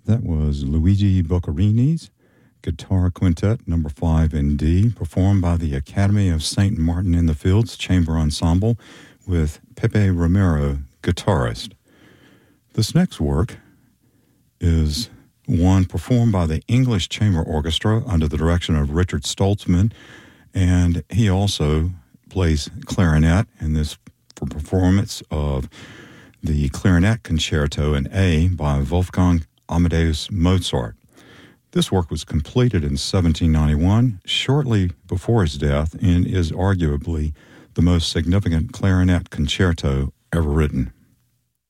That was Luigi Boccarini's Guitar Quintet No. 5 in D, performed by the Academy of St. Martin in the Fields Chamber Ensemble with Pepe Romero, guitarist. This next work is one performed by the English Chamber Orchestra under the direction of Richard Stoltzman, and he also plays clarinet in this performance of the Clarinet Concerto in A by Wolfgang Amadeus Mozart. This work was completed in 1791, shortly before his death, and is arguably the most significant clarinet concerto ever written.